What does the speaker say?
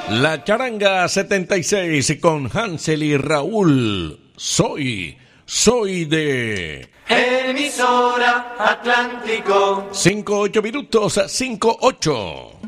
La charanga 76 con Hansel y Raúl. Soy de... Emisora Atlántico. 5-8 minutos, 5-8.